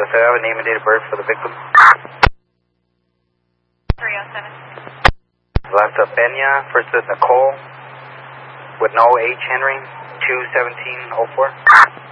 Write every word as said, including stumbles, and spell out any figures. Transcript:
Yes, I have a name and date of birth for the victim. three oh seven. Last up, Benya. First is Nicole with no H. Henry, two seventeen oh four.